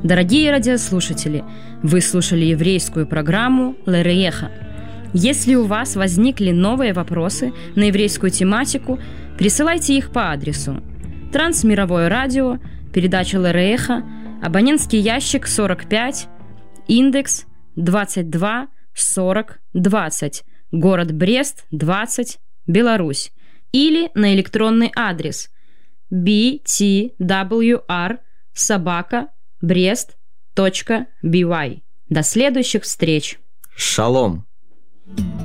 Дорогие радиослушатели, вы слушали еврейскую программу «Лерееха». Если у вас возникли новые вопросы на еврейскую тематику, присылайте их по адресу: Трансмировое радио, передача «Лерееха», абонентский ящик 45, индекс 22 40 20, город Брест, 20, Беларусь, или на электронный адрес btwr@brest.by. До следующих встреч. Шалом.